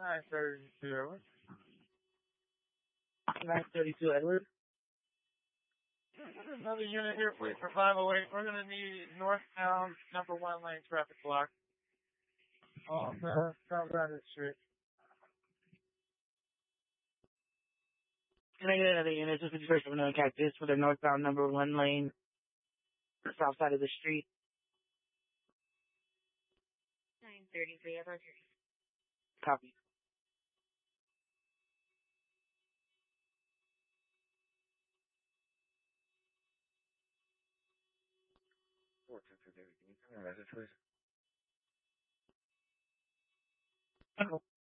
932 Edward. 932 Edward. Another unit here for 508. We're going to need northbound number 1 lane traffic block. Oh, South Granite Street. Can I get another unit? Just the first one to Cactus for the northbound number 1 lane, south side of the street. 933 Edward. Copy. Message, please.